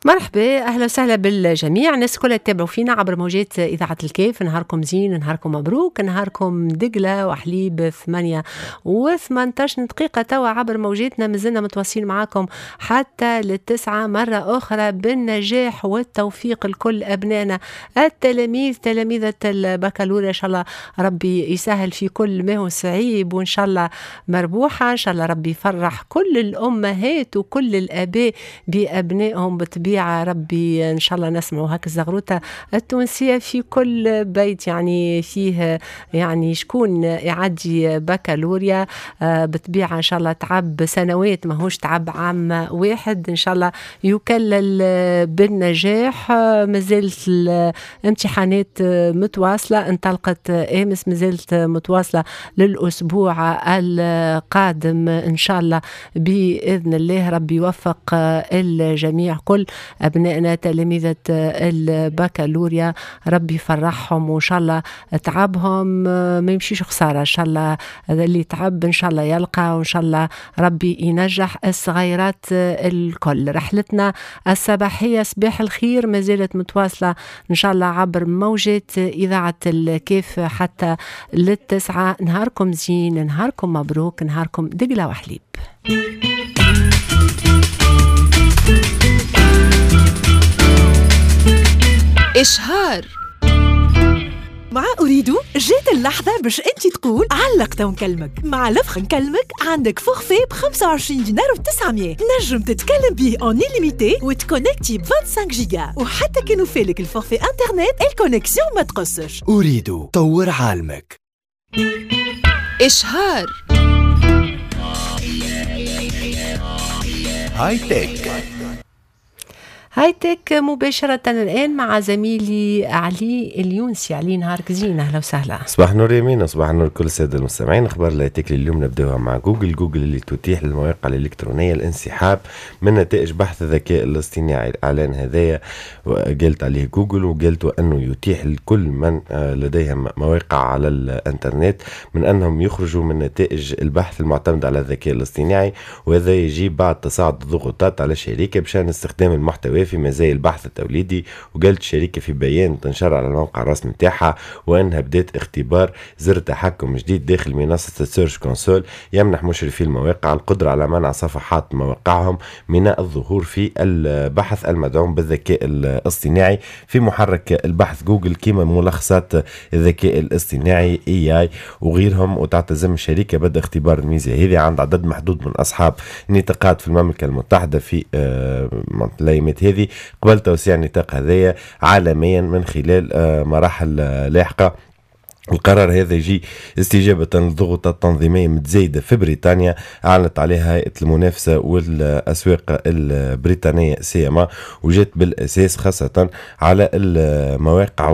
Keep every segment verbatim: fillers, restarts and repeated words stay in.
مرحبا، أهلا وسهلا بالجميع. الناس كلها تتابعوا فينا عبر موجات إذاعة الكيف. نهاركم زين، نهاركم مبروك، نهاركم دقلة وحليب. ثمانية وثمانتاش دقيقة توا عبر موجاتنا، مازلنا متواصلين معاكم حتى للتسعة مرة أخرى بالنجاح والتوفيق لكل أبنائنا التلاميذ، تلاميذة البكالوريا. إن شاء الله ربي يسهل في كل ما هو صعيب، وإن شاء الله مربوحة. إن شاء الله ربي يفرح كل الأمهات وكل الآباء بأبنائهم بطبيعة. ربي إن شاء الله نسمعوا هكا الزغروطة التونسية في كل بيت، يعني فيه يعني شكون يعدي بكالوريا آه بطبيعة إن شاء الله تعب سنوات، ماهوش تعب عام واحد. إن شاء الله يكلل بالنجاح. آه مازالت الامتحانات متواصلة، انطلقت أمس، مازالت متواصلة للأسبوع القادم إن شاء الله بإذن الله. ربي يوفق الجميع، كل أبنائنا تلاميذة البكالوريا، ربي يفرحهم، وإن شاء الله تعبهم ما يمشيش خسارة. إن شاء الله اللي تعب إن شاء الله يلقى، وإن شاء الله ربي ينجح الصغيرات الكل. رحلتنا الصباحية صباح الخير ما زالت متواصلة إن شاء الله عبر موجة إذاعة الكيف حتى للتسعة. نهاركم زين، نهاركم مبروك، نهاركم دقلة وحليب. إشهار مع أريد. جات اللحظة باش أنت تقول علقت ونكلمك. مع لفخ نكلمك عندك فورفي ب خمسة وعشرين دينار وتسعمية، نجم تتكلم به اون إليميتي وتكونكتي ب خمسة وعشرين جيجا، وحتى كانوا فالك الفورفي انترنت الكونكسيون ما تقصش. أريد طور عالمك. إشهار هاي تك. هاي تك مباشرة الآن مع زميلي علي اليونسي. علي نهارك زين، أهلا وسهلا. صباح النور يمين وصباح النور كل السادة المستمعين. أخبار الهايتك اليوم نبدأها مع جوجل. جوجل اللي تتيح للمواقع الإلكترونية الانسحاب من نتائج بحث الذكاء الاصطناعي. الإعلان هذايا قلت عليه جوجل، وقلت أنه يتيح لكل من لديهم مواقع على الإنترنت من أنهم يخرجوا من نتائج البحث المعتمد على الذكاء الاصطناعي، وهذا يجي بعد تصاعد الضغوطات على الشركة بشأن استخدام المحتوى في مزايا البحث التوليدي. وقالت الشركة في بيان تنشر على الموقع الرسمي نتاعها وأنها بدأت اختبار زر تحكم جديد داخل منصة السيرش كونسول يمنح مشرفي المواقع القدرة على منع صفحات مواقعهم من الظهور في البحث المدعوم بالذكاء الاصطناعي في محرك البحث جوجل، كما ملخصات الذكاء الاصطناعي إي آي وغيرهم. وتعتزم الشركة بدأ اختبار الميزة هذه عند عدد محدود من أصحاب النطاقات في المملكة المتحدة في الايامات هذه، قبل توسيع النطاق هذايا عالميا من خلال مراحل لاحقة. القرار هذا يجي استجابة للضغوطات التنظيمية متزايدة في بريطانيا أعلنت عليها هيئة المنافسة والأسواق البريطانية سيما، وجات بالأساس خاصة على المواقع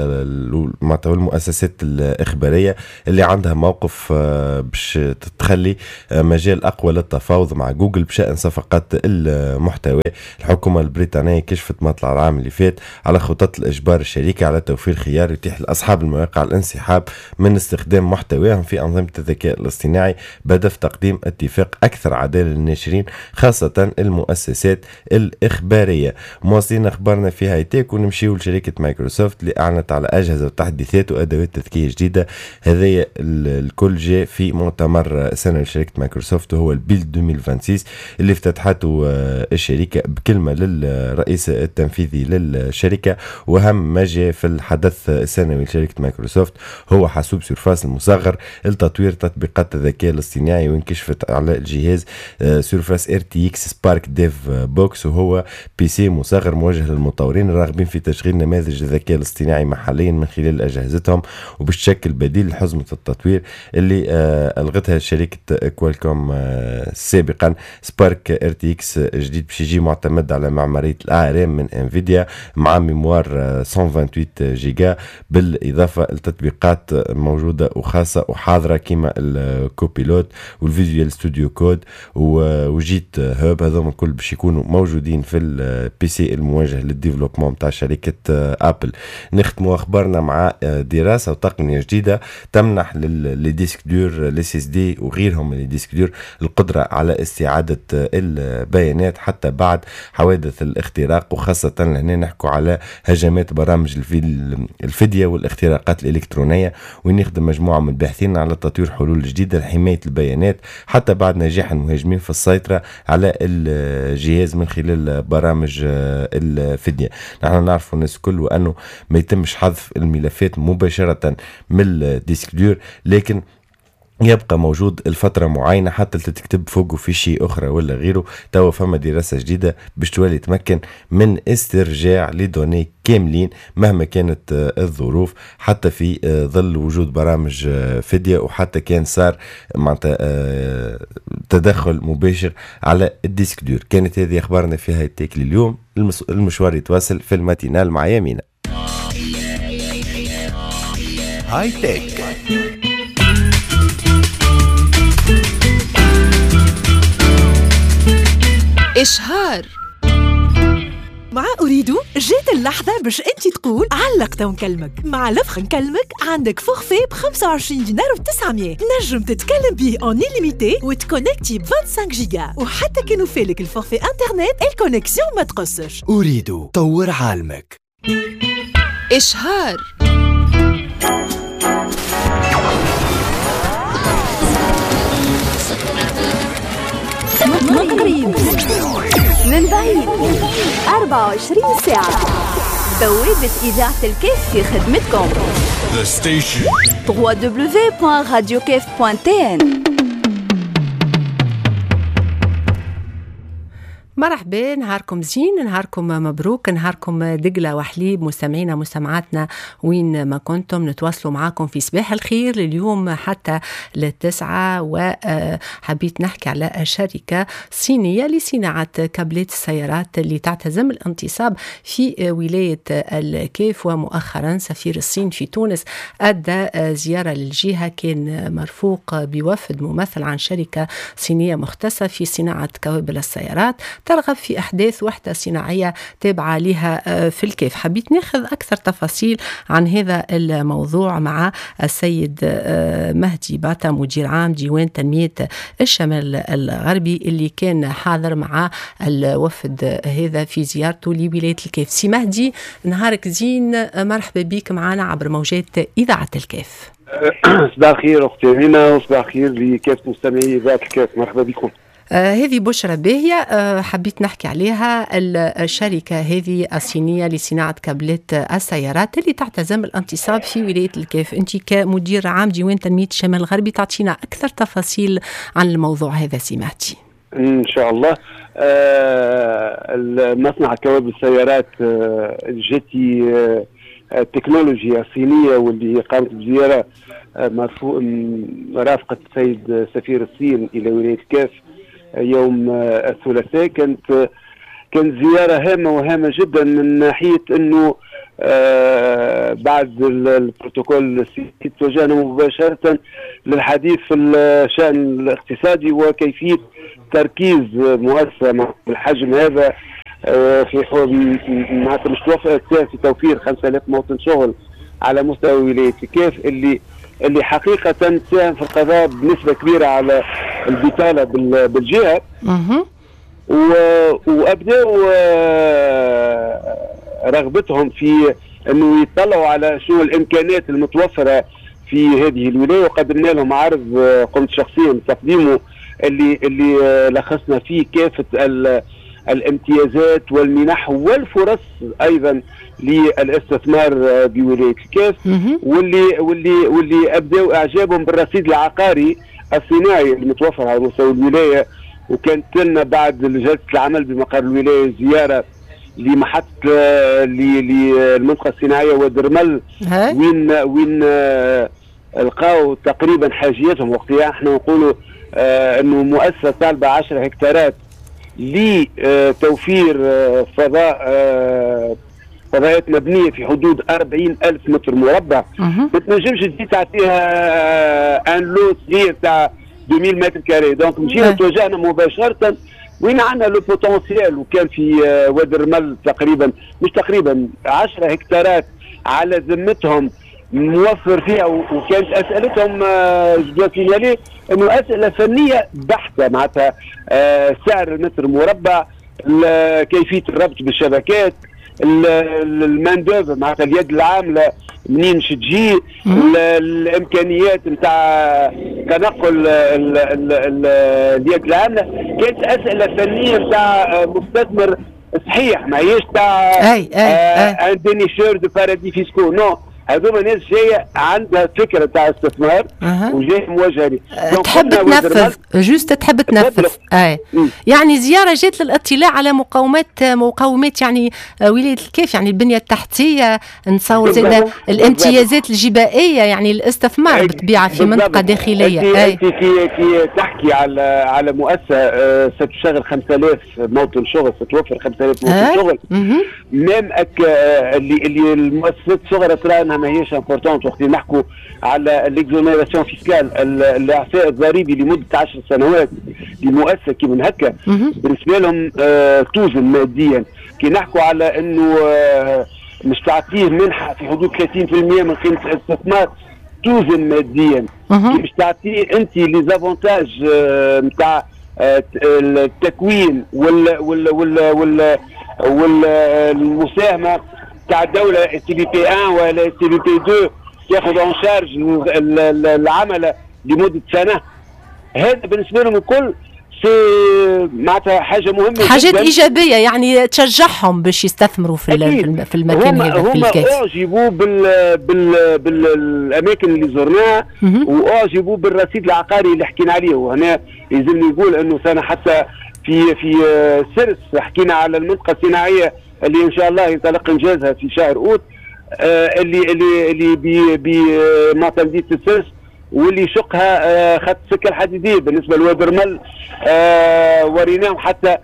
والمؤسسات الإخبارية اللي عندها موقف باش تخلي مجال أقوى للتفاوض مع جوجل بشأن صفقات المحتوى. الحكومة البريطانية كشفت مطلع العام اللي فات على خطط الإجبار الشركة على توفير خيار يتيح لأصحاب المواقع الانسحاب من استخدام محتواهم في أنظمة الذكاء الاصطناعي بهدف تقديم اتفاق أكثر عدالة للناشرين خاصة المؤسسات الإخبارية. مواصلين أخبارنا في هايتك ونمشيو لشركة مايكروسوفت اللي أعلنت على أجهزة وتحديثات وأدوات تذكية جديدة. هذا الكل جاء في مؤتمر سنة لشركة مايكروسوفت وهو البيلد ألفين وستة وخمسين اللي افتتحته الشركة بكلمة للرئيس التنفيذي للشركة. وأهم ما جاء في الحدث السنوي لشركة مايكروسوفت هو حاسوب سيرفاس المصغر لتطوير تطبيقات الذكاء الاصطناعي، وانكشفت على الجهاز سيرفاس ار تي اكس سبارك ديف بوكس، وهو بي سي مصغر موجه للمطورين الراغبين في تشغيل نماذج الذكاء الاصطناعي محليا من خلال اجهزتهم، وباش تشكل بديل لحزمة التطوير اللي الغتها شركة كوالكوم سابقا. سبارك ار تي اكس جديد باش يجي معتمد على معمارية الار ام من انفيديا مع ميموار مئة وثمانية وعشرين جيجا، بالاضافة لتطبيقات تطبيقات موجودة وخاصة وحاضرة كيما الكوبيلوت والفيجوال ستوديو كود وجيت هاب، هذوما الكل باش يكونوا موجودين في البي سي الموجه للديفلوبمون متاع شركة ابل. نختموا اخبارنا مع دراسة وتقنية جديدة تمنح للديسك دور الاس اس دي وغيرهم من الديسك دور القدرة على استعادة البيانات حتى بعد حوادث الاختراق، وخاصة هنا نحكوا على هجمات برامج الفدية والاختراقات الإلكترونية، وين يخدم مجموعة من الباحثين على تطوير حلول جديدة لحماية البيانات حتى بعد نجاح المهاجمين في السيطرة على الجهاز من خلال برامج الفدية. نحن نعرف الناس كل وأنه ما يتمش حذف الملفات مباشرة من الديسك دور، لكن يبقى موجود الفترة معينة حتى تكتب فوقه في شيء أخرى ولا غيره. توا فما دراسة جديدة باش تولي تمكن من استرجاع لدوني كاملين مهما كانت الظروف، حتى في ظل وجود برامج فدية، وحتى كان صار معناتها تدخل مباشر على الديسك دور. كانت هذه أخبارنا في هاي التيك اليوم. المشوار يتواصل في الماتينال مع يمينة. هاي تيك إشهار. مع أريدو جات اللحظة باش أنت تقول علق تو نكلمك. مع لفخ نكلمك عندك فورفي ب خمسة وعشرين دينار و تسعمية نجم تتكلم به اون إليميتي وتكونكتي ب خمسة وعشرين جيجا، وحتى كي نوفيلك الفورفي انترنت الكونكسيون ما تقصش. أريدو طور عالمك. إشهار. من قريب من بعيد أربعة وعشرين ساعة بوابة إذاعة الكيف في خدمتكم. دبليو دبليو دبليو بوان راديو كيف بوان تي ان. مرحبا، نهاركم زين، نهاركم مبروك، نهاركم دقلة وحليب. مستمعينا مستمعاتنا وين ما كنتم نتواصلوا معاكم في صباح الخير لليوم حتى للتسعة. وحبيت نحكي على شركة صينية لصناعة كابلات السيارات اللي تعتزم الانتصاب في ولاية الكيف. ومؤخرا سفير الصين في تونس أدى زيارة للجهة، كان مرفوق بوفد ممثل عن شركة صينية مختصة في صناعة كوابل السيارات ترغب في إحداث وحدة صناعية تابعة لها في الكيف. حبيت ناخذ أكثر تفاصيل عن هذا الموضوع مع السيد مهدي باتا، مدير عام ديوان تنمية الشمال الغربي، اللي كان حاضر مع الوفد هذا في زيارته لولاية الكيف. سي مهدي، نهارك زين، مرحبا بك معنا عبر موجات إذاعة الكيف. صباح الخير أختي أمينة، وصباح الخير لكافة مستمعي إذاعة الكيف، مرحبا بكم. آه هذه بشرة باهية، آه حبيت نحكي عليها. الشركة هذه الصينية لصناعة كابلات السيارات اللي تعتزم الانتصاب في ولاية الكيف، أنت كمدير عام ديوان تنمية الشمال الغربي تعطينا أكثر تفاصيل عن الموضوع هذا سمعتي؟ إن شاء الله. آه مصنع كوابل السيارات آه جتي آه التكنولوجيا الصينية، واللي قامت بزيارة آه مرفوع مرافقة السيد سفير الصين إلى ولاية الكيف يوم الثلاثاء. كانت كانت زيارة هامة وهامة جدا من ناحية أنه آه بعد البروتوكول الصيني توجهنا مباشرة للحديث في الشأن الاقتصادي وكيفية تركيز مؤسسة بالحجم هذا آه في معناتها مش توفر في توفير خمسة آلاف موطن شغل على مستوى ولاية الكيف، اللي اللي حقيقة تساهم في القضاء بنسبة كبيرة على البطالة بالجهة. وأبدأوا رغبتهم في أنه يطلعوا على شنو الإمكانات المتوفرة في هذه الولاية، وقدمنا لهم عرض قمت شخصيا بتقديمه اللي اللي لخصنا فيه كافة الامتيازات والمنح والفرص أيضا للاستثمار بولاية الكيف، واللي واللي واللي أبدأوا إعجابهم بالرصيد العقاري الصناعي المتوفر على مستوى الولاية. وكانت لنا بعد جلسة العمل بمقر الولاية زيارة لمحطة للمنطقة الصناعية ودرمل، وين وين لقاو تقريبا حاجياتهم. وقتها احنا نقولوا اه انه مؤسسة طالبة عشرة هكتارات لتوفير فضاء اه فضاءات مبنيه في حدود أربعين ألف متر مربع، ما تنجمش تجي تعطيها ان لو صغير تاع ألفين متر كاري. دونك مشينا توجهنا مباشره وين عندنا لو بوتونسيال، وكان في وادي الرمل تقريبا مش تقريبا عشرة هكتارات على ذمتهم موفر فيها، وكانت اسئلتهم جو سينالي انه اسئله فنيه بحته، معناتها سعر المتر مربع، كيفيه الربط بالشبكات، المان دوفر معناتها اليد العامله منين باش تجي، الامكانيات نتاع تنقل اليد العامله. كانت اسئله فنيه نتاع مستثمر صحيح، ما هيش تاع ان دينيشور دو بارادي فيسكو، نو، هذوما ناس جايه عندها فكره تاع استثمار أه. وجايه مواجهه لي. تحب تنفذ جوست تحب تنفذ اي يعني زياره جات للاطلاع على مقومات مقومات يعني ولايه الكيف، يعني البنيه التحتيه، نتصور زاد الامتيازات الجبائيه، يعني الاستثمار بالطبيعه في منطقه داخليه. اي انت كي كي تحكي على على مؤسسه ستشغل خمسة آلاف موطن شغل، ستوفر خمسة آلاف موطن أه. شغل، ميم اك اللي اللي المؤسسات الصغرى ترى ما هيش امبورتونت. وقت نحكوا على ليكزونيراسيون فيسكال، الاعفاء الضريبي لمده عشر سنوات لمؤسسه كي من هكا بالنسبه لهم آه توزن ماديا. كي نحكوا على انه آه مش تعطيه منحه في حدود ثلاثين بالمئة من قيمه الاستثمار، توزن ماديا. كي مش تعطيه انت لي زافونتاج نتاع آه التكوين وال وال وال وال والمساهمه تاع الدوله سي بي بي واحد ولا سي بي بي اثنين ياخذ اون شارج العمله لمده سنه. هذا بالنسبه لهم الكل سي معناتها حاجه مهمه، حاجات جداً. ايجابيه يعني تشجعهم باش يستثمروا في في المكان هذا في الكاس. هم اعجبوا بال بال بالاماكن اللي زرناها، واعجبوا بالرصيد العقاري اللي حكينا عليه. وهنا يلزمني نقول انه سنه حتى في في سرس حكينا على المنطقه الصناعيه اللي ان شاء الله ينطلق انجازها في شهر اوت، آه اللي اللي اللي بمعتمديه السرس، واللي يشقها آه خط السكه الحديديه بالنسبه لوادي الرمل. آه وريناهم حتى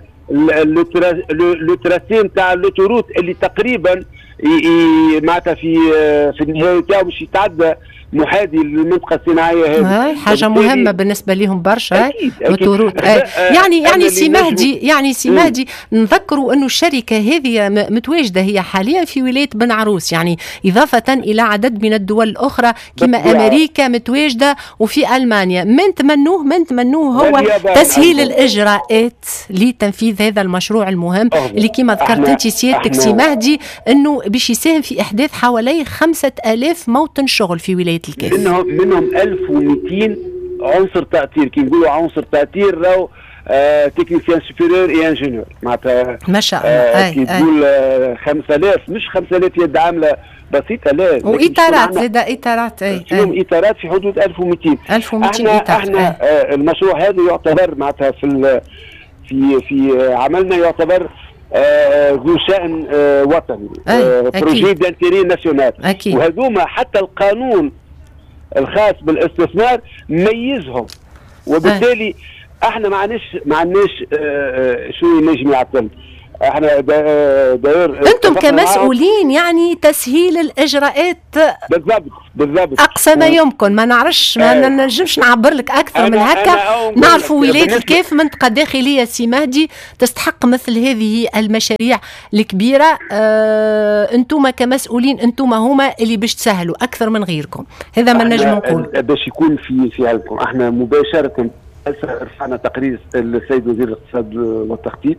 لو تراسي نتاع لوتوروت اللي تقريبا معناتها في في النهايه تاعو باش يتعدى محاذي للمنطقه الصناعيه هذه. حاجه مهمه بالنسبه لهم برشا وتروت. يعني يعني سي مهدي يعني سي مهدي نذكروا انه الشركه هذه متواجده هي حاليا في ولايه بن عروس، يعني اضافه الى عدد من الدول الاخرى كما امريكا متواجده وفي المانيا. ما نتمنوه ما نتمنوه هو تسهيل الاجراءات لتنفيذ هذا المشروع المهم اللي كما ذكرت انت سيادتك سي مهدي انه باش يساهم في احداث حوالي خمسة آلاف موطن شغل في ولايه الكاس. منهم منهم ألف ومئتين عنصر تأثير. كي نقولوا عنصر تأثير راهو آه تكنيسيان سوبيريور اي انجينيور، معناتها ما شاء الله. آه كي تقول آه خمسة آلاف مش خمسة آلاف يد عامله بسيطه، لا، واطارات زاد اطارات اي فيهم اطارات في حدود ألف ومئتين. ألف ومئتين احنا اطار. احنا آه المشروع هذا يعتبر معناتها في في في عملنا يعتبر آه ذو شأن آه وطني، آه بروجي دانتيري ناسيونال. وهذوما حتى القانون الخاص بالاستثمار ميزهم، وبالتالي أه. احنا ما عندناش ما عندناش آه شو نجم يعطل. احنا داير انتم كمسؤولين يعني تسهيل الاجراءات بالضبط بالضبط اقصى ما يمكن. ما نعرفش ما نجمش نعبر لك اكثر من هكا. نعرفوا ولايه الكيف منطقه داخليه سي مهدي تستحق مثل هذه المشاريع الكبيره. اه انتم كمسؤولين انتم هما اللي باش تسهلوا اكثر من غيركم، هذا ما نجم نقول. باش يكون في في علمكم احنا مباشره رفعنا تقرير السيد وزير الاقتصاد والتخطيط،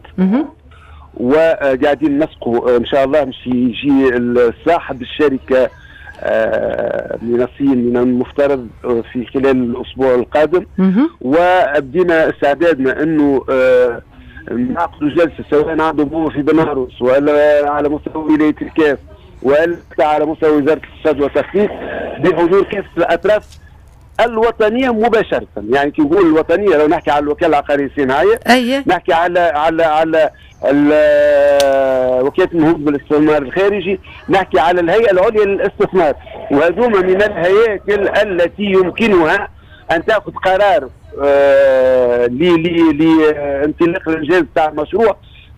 وقاعدين نسقوا ان شاء الله باش يجي صاحب الشركه من الصين من المفترض في خلال الاسبوع القادم. وابدينا استعدادنا انه نعقدوا جلسه سواء عندهم هو في بن عروس ولا على مستوى ولايه الكاف ولا على مستوى وزاره الاقتصاد والتخطيط بحضور كافه الاطراف الوطنيه مباشره. يعني كي نقول الوطنيه لو نحكي على الوكاله العقاريه الصناعيه، أيه. نحكي على على على وكاله النهوض بالاستثمار الخارجي، نحكي على الهيئه العليا للاستثمار. وهذوما من الهياكل التي يمكنها ان تاخذ قرار آه لانطلاق الانجاز تاع المشروع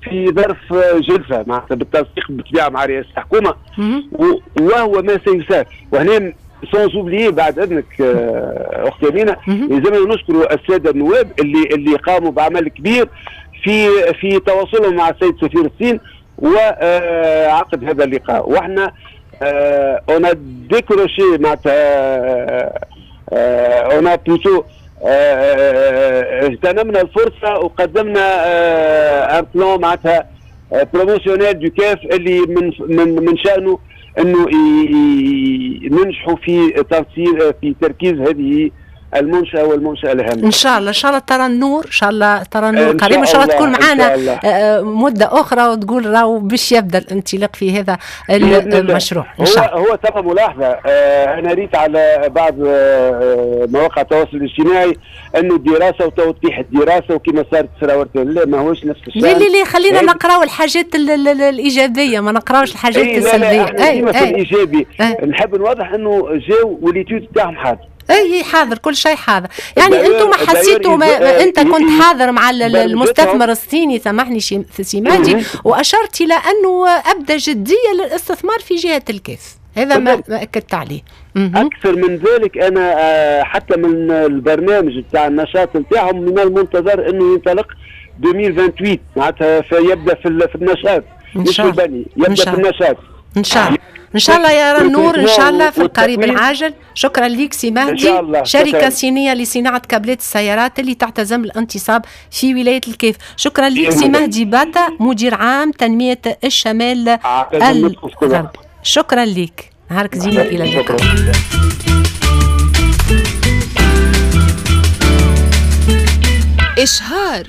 في ظرف جلفه معناتها بالتنسيق بالطبيعه مع رئاسه الحكومه، وهو ما سيسار. وهنا سون اوبليي بعد اذنك اختي امينه، يلزمنا نشكروا الساده النواب اللي اللي قاموا بعمل كبير في في تواصلهم مع السيد سفير الصين وعقد هذا اللقاء. واحنا اون ديكروشي معناتها اون بلوتو اغتنمنا الفرصه وقدمنا ان بلان معناتها بروموسيونيل دو كاف اللي من من من شانه انه ننجحوا في تنصير في تركيز هذه المنشأة والمنشأة الهامة. إن شاء الله إن شاء الله ترى النور، إن شاء الله ترى النور قريب، إن شاء الله تكون معنا مدة أخرى وتقول راهو باش يبدأ الانطلاق في هذا المشروع إن شاء الله. هو ترى ملاحظة، أنا ريت على بعض مواقع التواصل الاجتماعي أنه الدراسة وتوضيح الدراسة وكما صارت سراورتين، لا ما هوش نفس الشيء. لا لا خلينا نقراو الحاجات الإيجابية ما نقراوش الحاجات السلبية. أي أي الإيجابي نحب نوضح أنه جاو والإتيود تاعهم حاضر. اي حاضر، كل شيء حاضر. يعني انتم ما حسيتوا ما انت كنت حاضر مع المستثمر الصيني، سامحني في سيماجي، واشرت الى انه ابدى جديه للاستثمار في جهه الكيف، هذا ما اكدت عليه. اكثر من ذلك انا حتى من البرنامج بتاع النشاط نتاعهم من المنتظر انه ينطلق ألفين وثمانية وعشرين معناتها فيبدا في النشاط مش في البني، يبدا في النشاط ان شاء الله. ان شاء الله يرى النور ان شاء الله في القريب العاجل. شكرا لك سي مهدي، شركه صينيه لصناعه كابلات السيارات اللي تحتزم الانتصاب في ولايه الكيف. شكرا لك سي مهدي باتا، مدير عام تنميه الشمال الغرب. شكرا لك، نهارك زين، الى اللقاء. إشهار.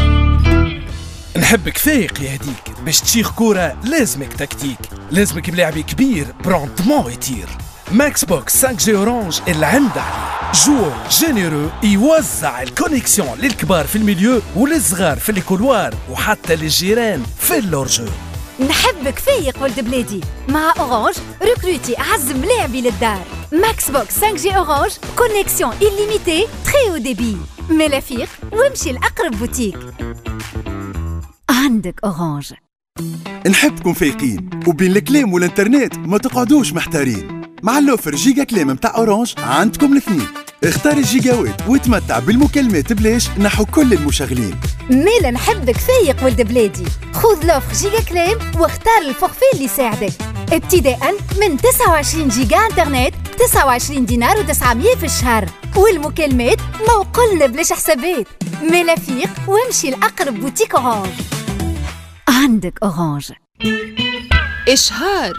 نحبك فايق يا هديك، باش تشيخ كورة لازمك تكتيك، لازمك ملاعب كبير بروندمون يطير. ماكس بوكس خمسة جي اورانج اللي عنده عليه جور جينيرو يوزع الكونيكسيون للكبار في الميليو وللصغار في الكولوار وحتى للجيران في اللورجو. نحبك فايق ولد بلادي، مع اورانج ريكروتي اعز ملاعبي للدار. ماكس بوكس خمسة جي اورانج كونيكسيون إليميتي تري او ديبي. ملافيق وامشي لأقرب بوتيك. عندك اورانج. نحبكم فايقين وبين الكلام والانترنت ما تقعدوش محتارين. مع اللوفر جيجا كلام متاع اورانج عندكم الاثنين. اختار الجيجاوات وتمتع بالمكالمات بلاش نحو كل المشغلين. ميلا نحبك فايق ولد بلادي، خذ لوفر جيجا كلام واختار الفورفي اللي يساعدك. ابتداء من تسعة وعشرين جيجا انترنت، تسعة وعشرين دينار وتسعمية في الشهر، والمكالمات موقلنا بلاش حسابات. ميلا فيق وامشي لأقرب بوتيك اورانج. عندك اورانج. إشهار.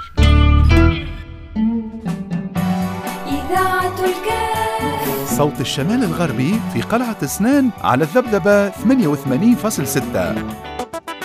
إذاعة الكاف، صوت الشمال الغربي في قلعة سنان على الذبذبة ثمانية وثمانين فاصلة ستة.